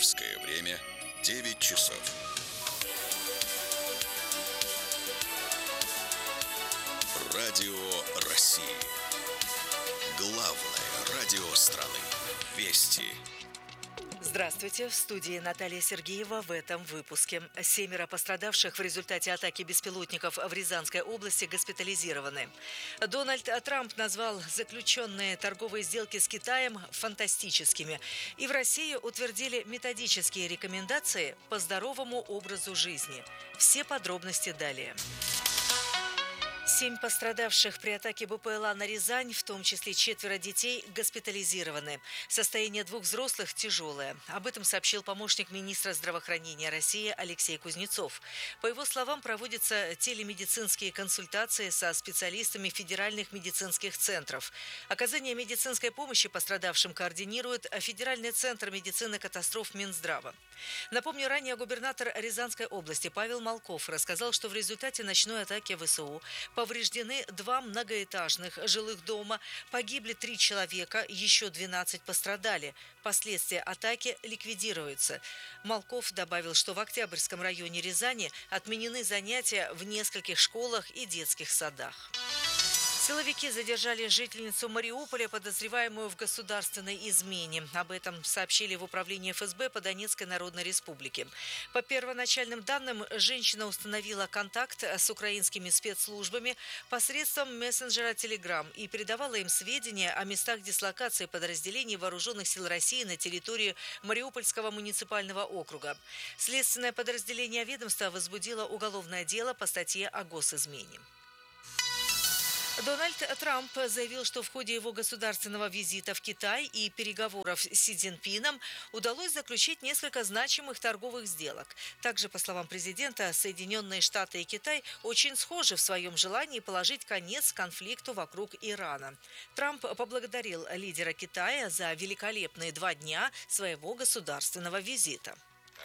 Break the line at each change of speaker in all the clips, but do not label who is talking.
Московское время 9 часов. Радио России. Главное радио страны. Вести.
Здравствуйте, в студии Наталья Сергеева. В этом выпуске. 7 пострадавших в результате атаки беспилотников в Рязанской области госпитализированы. Дональд Трамп назвал заключенные торговые сделки с Китаем фантастическими. И в России утвердили методические рекомендации по здоровому образу жизни. Все подробности далее. 7 пострадавших при атаке БПЛА на Рязань, в том числе 4 детей, госпитализированы. Состояние 2 взрослых тяжелое. Об этом сообщил помощник министра здравоохранения России Алексей Кузнецов. По его словам, проводятся телемедицинские консультации со специалистами федеральных медицинских центров. Оказание медицинской помощи пострадавшим координирует Федеральный центр медицины катастроф Минздрава. Напомню, ранее губернатор Рязанской области Павел Малков рассказал, что в результате ночной атаки ВСУ повреждены 2 многоэтажных жилых дома, погибли 3 человека, еще 12 пострадали. Последствия атаки ликвидируются. Малков добавил, что в Октябрьском районе Рязани отменены занятия в нескольких школах и детских садах. Силовики задержали жительницу Мариуполя, подозреваемую в государственной измене. Об этом сообщили в управлении ФСБ по Донецкой Народной Республике. По первоначальным данным, женщина установила контакт с украинскими спецслужбами посредством мессенджера Telegram и передавала им сведения о местах дислокации подразделений Вооруженных сил России на территории Мариупольского муниципального округа. Следственное подразделение ведомства возбудило уголовное дело по статье о госизмене. Дональд Трамп заявил, что в ходе его государственного визита в Китай и переговоров с Си Цзиньпином удалось заключить несколько значимых торговых сделок. Также, по словам президента, Соединенные Штаты и Китай очень схожи в своем желании положить конец конфликту вокруг Ирана. Трамп поблагодарил лидера Китая за великолепные 2 дня своего государственного визита.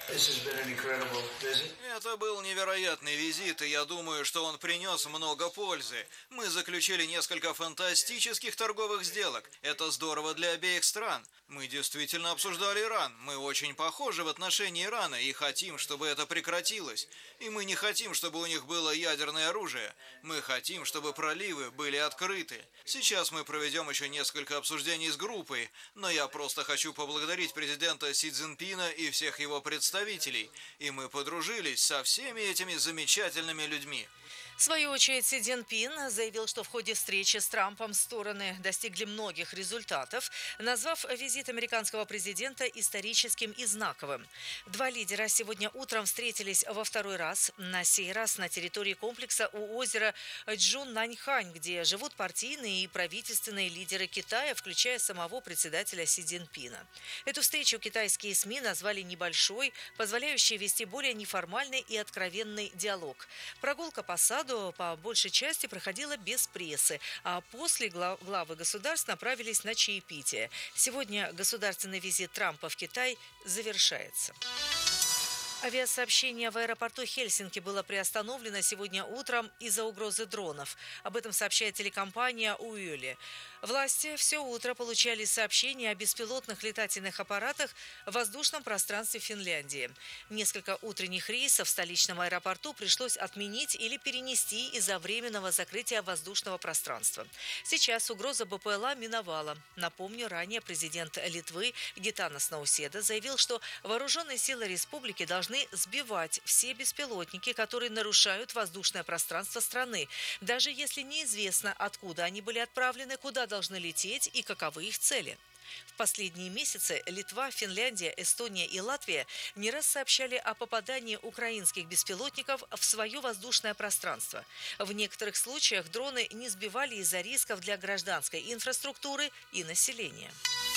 Это был невероятный визит, и я думаю, что он принес много пользы. Мы заключили несколько фантастических торговых сделок. Это здорово для обеих стран. Мы действительно обсуждали Иран. Мы очень похожи в отношении Ирана и хотим, чтобы это прекратилось. И мы не хотим, чтобы у них было ядерное оружие. Мы хотим, чтобы проливы были открыты. Сейчас мы проведем еще несколько обсуждений с группой, но я просто хочу поблагодарить президента Си Цзиньпина и всех его представителей, и мы подружились со всеми этими замечательными людьми.
В свою очередь, Си Цзиньпин заявил, что в ходе встречи с Трампом стороны достигли многих результатов, назвав визит американского президента историческим и знаковым. 2 лидера сегодня утром встретились во 2-й раз, на сей раз на территории комплекса у озера Чжуннаньхань, где живут партийные и правительственные лидеры Китая, включая самого председателя Си Цзиньпина. Эту встречу китайские СМИ назвали небольшой, позволяющей вести более неформальный и откровенный диалог. Прогулка по саду по большей части проходила без прессы, а после главы государств направились на чаепитие. Сегодня государственный визит Трампа в Китай завершается. Авиасообщение в аэропорту Хельсинки было приостановлено сегодня утром из-за угрозы дронов. Об этом сообщает телекомпания Уюли. Власти все утро получали сообщения о беспилотных летательных аппаратах в воздушном пространстве Финляндии. Несколько утренних рейсов в столичном аэропорту пришлось отменить или перенести из-за временного закрытия воздушного пространства. Сейчас угроза БПЛА миновала. Напомню, ранее президент Литвы Гитанас Науседа заявил, что вооруженные силы республики должны сбивать все беспилотники, которые нарушают воздушное пространство страны, даже если неизвестно, откуда они были отправлены, куда должны лететь и каковы их цели. В последние месяцы Литва, Финляндия, Эстония и Латвия не раз сообщали о попадании украинских беспилотников в свое воздушное пространство. В некоторых случаях дроны не сбивали из-за рисков для гражданской инфраструктуры и населения.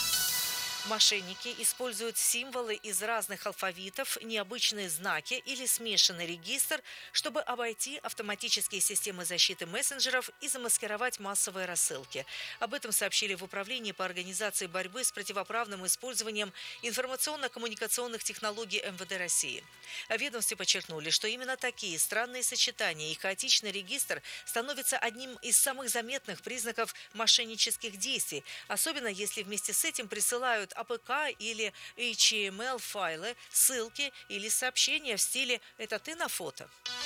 Мошенники используют символы из разных алфавитов, необычные знаки или смешанный регистр, чтобы обойти автоматические системы защиты мессенджеров и замаскировать массовые рассылки. Об этом сообщили в Управлении по организации борьбы с противоправным использованием информационно-коммуникационных технологий МВД России. В ведомстве подчеркнули, что именно такие странные сочетания и хаотичный регистр становятся одним из самых заметных признаков мошеннических действий, особенно если вместе с этим присылают содержат АПК или HTML-файлы, ссылки или сообщения в стиле «это ты на фото».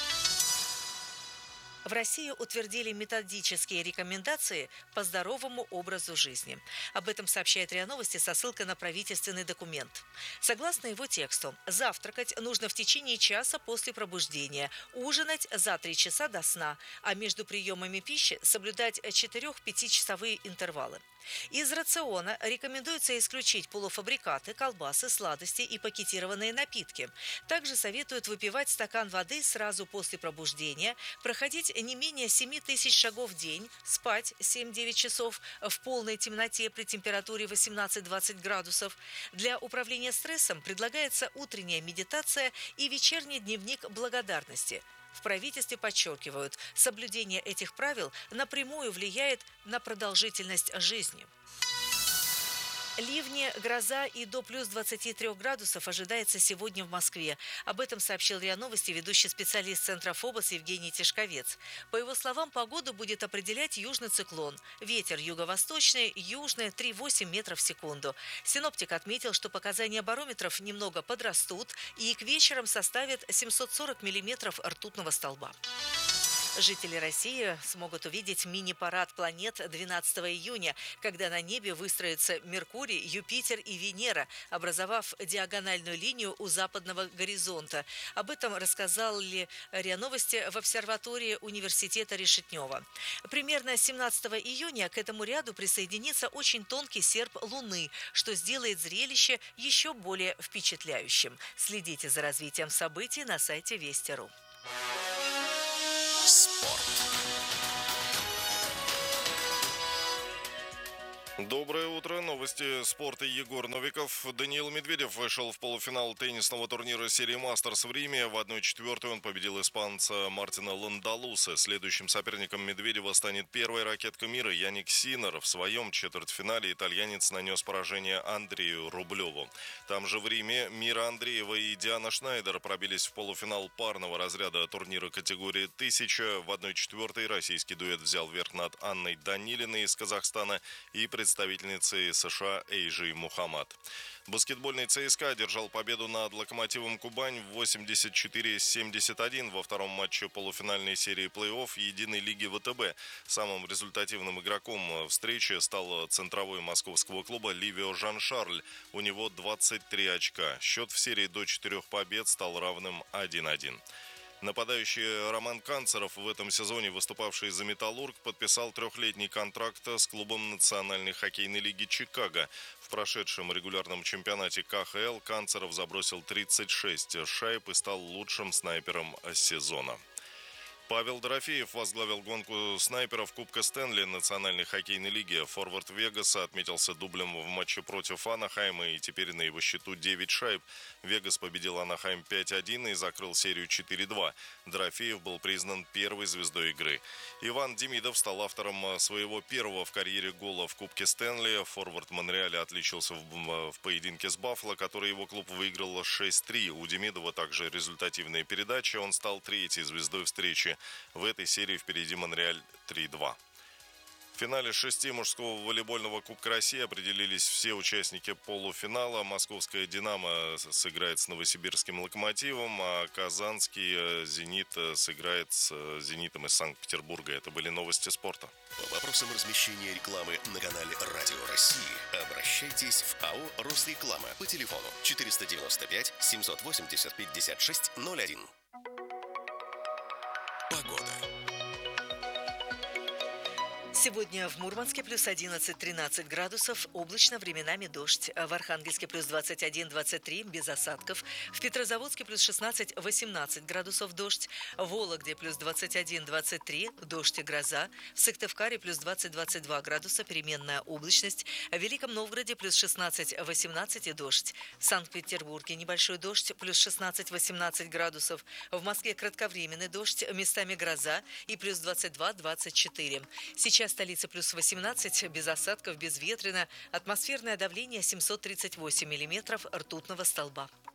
В России утвердили методические рекомендации по здоровому образу жизни. Об этом сообщает РИА Новости со ссылкой на правительственный документ. Согласно его тексту, завтракать нужно в течение часа после пробуждения, ужинать за 3 часа до сна, а между приемами пищи соблюдать 4-5-часовые интервалы. Из рациона рекомендуется исключить полуфабрикаты, колбасы, сладости и пакетированные напитки. Также советуют выпивать стакан воды сразу после пробуждения, проходить не менее 7 тысяч шагов в день, спать 7-9 часов в полной темноте при температуре 18-20 градусов. Для управления стрессом предлагается утренняя медитация и вечерний дневник благодарности. В правительстве подчеркивают, соблюдение этих правил напрямую влияет на продолжительность жизни. Ливни, гроза и до плюс 23 градусов ожидается сегодня в Москве. Об этом сообщил РИА Новости ведущий специалист Центра ФОБОС Евгений Тишковец. По его словам, погоду будет определять южный циклон. Ветер юго-восточный, южный 3,8 метров в секунду. Синоптик отметил, что показания барометров немного подрастут и к вечерам составят 740 миллиметров ртутного столба. Жители России смогут увидеть мини-парад планет 12 июня, когда на небе выстроятся Меркурий, Юпитер и Венера, образовав диагональную линию у западного горизонта. Об этом рассказали РИА Новости в обсерватории университета Решетнева. Примерно 17 июня к этому ряду присоединится очень тонкий серп Луны, что сделает зрелище еще более впечатляющим. Следите за развитием событий на сайте Вести.ру.
Доброе утро. Новости спорта. Егор Новиков. Даниил Медведев вышел в полуфинал теннисного турнира серии «Мастерс» в Риме. В 1/4 он победил испанца Мартина Ландалуса. Следующим соперником Медведева станет первая ракетка мира Яник Синнер. В своем четвертьфинале итальянец нанес поражение Андрею Рублеву. Там же в Риме Мира Андреева и Диана Шнайдер пробились в полуфинал парного разряда турнира категории 1000. В 1/4 российский дуэт взял верх над Анной Данилиной из Казахстана и представительницей США Эйжей Мухаммад. Баскетбольный ЦСКА одержал победу над «Локомотивом Кубань» 84-71 во втором матче полуфинальной серии плей-офф Единой лиги ВТБ. Самым результативным игроком встречи стал центровой московского клуба Ливио Жан-Шарль. У него 23 очка. Счет в серии до 4 побед стал равным 1-1. Нападающий Роман Канцеров, в этом сезоне выступавший за «Металлург», подписал 3-летний контракт с клубом Национальной хоккейной лиги Чикаго. В прошедшем регулярном чемпионате КХЛ Канцеров забросил 36 шайб и стал лучшим снайпером сезона. Павел Дорофеев возглавил гонку снайперов Кубка Стэнли Национальной хоккейной лиги. Форвард Вегаса отметился дублем в матче против Анахайма, и теперь на его счету 9 шайб. Вегас победил Анахайм 5-1 и закрыл серию 4-2. Дорофеев был признан первой звездой игры. Иван Демидов стал автором своего первого в карьере гола в Кубке Стэнли. Форвард Монреаля отличился в поединке с Баффало, который его клуб выиграл 6-3. У Демидова также результативная передача. Он стал третьей звездой встречи. В этой серии впереди Монреаль 3-2. В финале 6 мужского волейбольного Кубка России определились все участники полуфинала. Московская «Динамо» сыграет с новосибирским «Локомотивом», а казанский «Зенит» сыграет с «Зенитом» из Санкт-Петербурга. Это были новости спорта.
По вопросам размещения рекламы на канале «Радио России» обращайтесь в АО «Росреклама» по телефону 495 780 5601. Погода.
Сегодня в Мурманске плюс 11-13 градусов, облачно, временами дождь. В Архангельске плюс 21-23, без осадков. В Петрозаводске плюс 16-18 градусов, дождь. В Вологде плюс 21-23, дождь и гроза. В Сыктывкаре плюс 20-22 градуса, переменная облачность. В Великом Новгороде плюс 16-18 и дождь. В Санкт-Петербурге небольшой дождь, плюс 16-18 градусов. В Москве кратковременный дождь, местами гроза и плюс 22-24. Сейчас столица плюс 18, без осадков, безветренно. Атмосферное давление 738 миллиметров ртутного столба.